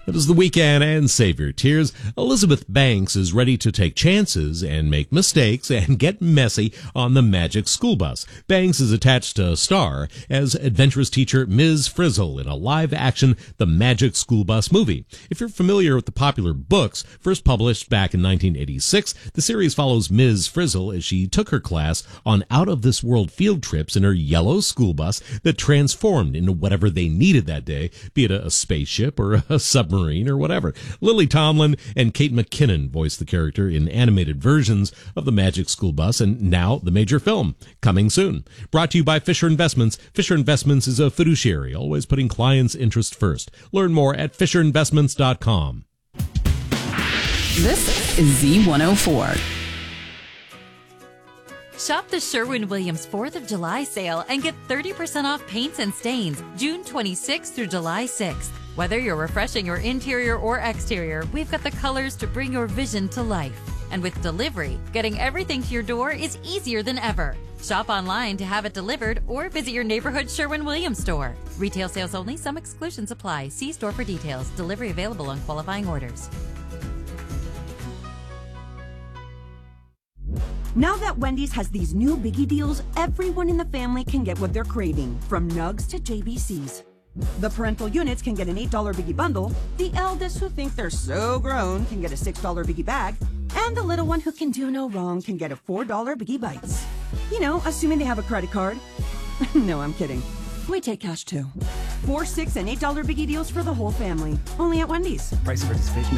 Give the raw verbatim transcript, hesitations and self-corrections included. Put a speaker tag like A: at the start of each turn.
A: That is The Weeknd and Save Your Tears. Elizabeth Banks is ready to take chances and make mistakes and get messy on the Magic School Bus. Banks is attached to star as adventurous teacher Miz Frizzle in a live-action The Magic School Bus movie. If you're familiar with the popular books, first published back in nineteen eighty-six, the series follows Miz Frizzle as she took her class on out-of-this-world field trips in her yellow school bus that transformed into whatever they needed that day, be it a, a spaceship or a submarine or whatever. Lily Tomlin and Kate McKinnon voiced the character in animated versions of the Magic School Bus, and now the major film, coming soon. Brought to you by Fisher Investments. Fisher Investments is a fiduciary, always putting clients' interest first. Learn more at fisher investments dot com.
B: This is Z one oh four.
C: Shop the Sherwin-Williams fourth of July sale and get thirty percent off paints and stains June twenty-sixth through July sixth. Whether you're refreshing your interior or exterior, we've got the colors to bring your vision to life. And with delivery, getting everything to your door is easier than ever. Shop online to have it delivered or visit your neighborhood Sherwin-Williams store. Retail sales only. Some exclusions apply. See store for details. Delivery available on qualifying orders.
D: Now that Wendy's has these new biggie deals, everyone in the family can get what they're craving, from nugs to J B Cs. The parental units can get an eight dollar biggie bundle, the eldest who think they're so grown can get a six dollar biggie bag, and the little one who can do no wrong can get a four dollar biggie bites. You know, assuming they have a credit card. No, I'm kidding. We take cash too. Four, six, and eight dollar biggie deals for the whole family. Only at Wendy's.
E: Price of participation